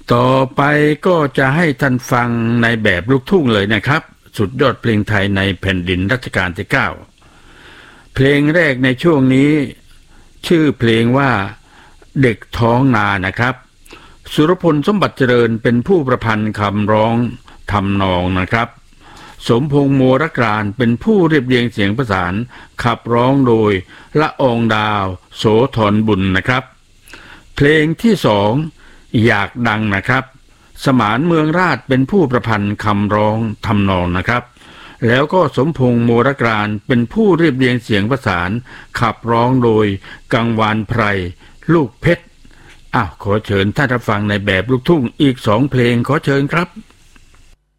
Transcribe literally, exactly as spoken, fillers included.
ต่อไปก็จะให้ท่านฟังในแบบลูกทุ่งเลยนะครับสุดยอดเพลงไทยในแผ่นดินรัชกาลที่เก้าเพลงแรกในช่วงนี้ชื่อเพลงว่าเด็กท้องนานะครับสุรพลสมบัติเจริญเป็นผู้ประพันธ์คำร้องทำนองนะครับสมพงษ์โมรกรานเป็นผู้เรียบเรียงเสียงประสานขับร้องโดยละอองดาวโสธรบุญนะครับเพลงที่สองอยากดังนะครับสมานเมืองราชเป็นผู้ประพันธ์คำร้องทำนองนะครับแล้วก็สมพงษ์โมรกรานเป็นผู้เรียบเรียงเสียงประสานขับร้องโดยกังวานไพรลูกเพชรอ้าวขอเชิญท่านรับฟังในแบบลูกทุ่งอีกสองเพลงขอเชิญครับ